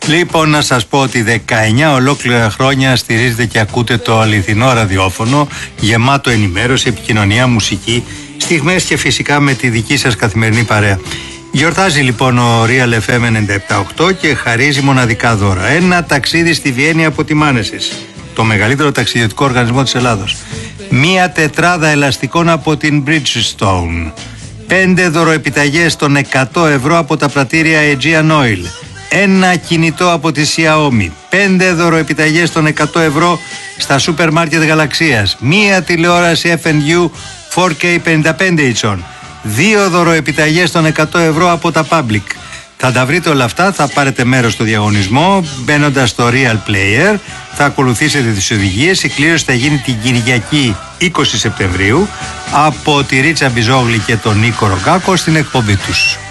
Λοιπόν, να σας πω ότι 19 ολόκληρα χρόνια στηρίζετε και ακούτε το αληθινό ραδιόφωνο, γεμάτο ενημέρωση, επικοινωνία, μουσική, στιγμές και φυσικά με τη δική σας καθημερινή παρέα. Γιορτάζει λοιπόν ο Real FM 97.8 και χαρίζει μοναδικά δώρα. Ένα ταξίδι στη Βιέννη από τη Μάνεσης, το μεγαλύτερο ταξιδιωτικό οργανισμό της Ελλάδος. Μία τετράδα ελαστικών από την Bridgestone. 5 δωροεπιταγές των 100 ευρώ από τα πρατήρια Aegean Oil. Ένα κινητό από τη Xiaomi. 5 δωροεπιταγές των 100 ευρώ στα σούπερ μάρκετ Γαλαξίας. Μία τηλεόραση FNU 4K 55 inch. 2 δωροεπιταγές των 100 ευρώ από τα Public. Θα τα βρείτε όλα αυτά, θα πάρετε μέρος στο διαγωνισμό μπαίνοντας στο Real Player, θα ακολουθήσετε τις οδηγίες. Η κλήρωση θα γίνει την Κυριακή 20 Σεπτεμβρίου από τη Ρίτσα Μπιζόγλη και τον Νίκο Ρογκάκο στην εκπομπή τους.